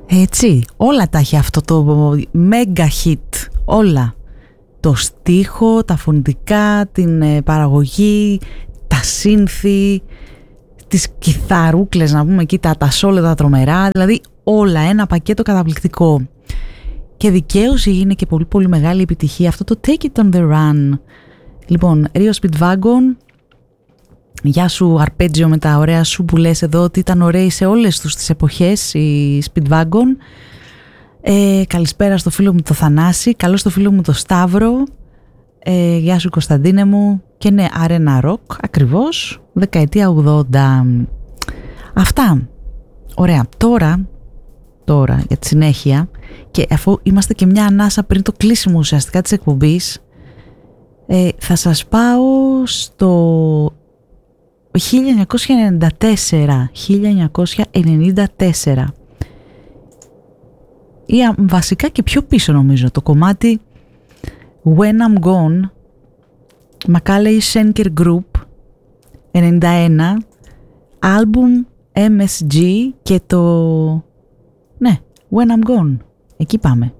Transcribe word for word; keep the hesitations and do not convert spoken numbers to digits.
Έτσι, όλα τα έχει αυτό το mega hit, όλα. Το στίχο, τα φωνητικά, την ε, παραγωγή, τα σύνθη, τις κιθαρούκλες να πούμε εκεί, τα, τα σόλο, τα τρομερά, δηλαδή όλα, ένα πακέτο καταπληκτικό. Και δικαίως είναι και πολύ πολύ μεγάλη επιτυχία αυτό το Take It On The Run. Λοιπόν, Rio Speedwagon, γεια σου Αρπέτζιο με τα ωραία σου που λες εδώ ότι ήταν ωραίοι σε όλες τους τις εποχές η Speedwagon. Ε, καλησπέρα στο φίλο μου το Θανάση, καλό στο φίλο μου το Σταύρο, ε, γεια σου Κωνσταντίνε μου. Και ναι, Arena Rock, ακριβώς, δεκαετία ογδόντα. Αυτά, ωραία. Τώρα, τώρα για τη συνέχεια, και αφού είμαστε και μια ανάσα πριν το κλείσιμο ουσιαστικά της εκπομπής, ε, θα σας πάω στο χίλια εννιακόσια ενενήντα τέσσερα, χίλια εννιακόσια ενενήντα τέσσερα, ή βασικά και πιο πίσω νομίζω, το κομμάτι When I'm Gone, Macaulay Schenker Group, ενενήντα ένα, άλμπουμ εμ ες τζι, και το ναι, When I'm Gone, εκεί πάμε.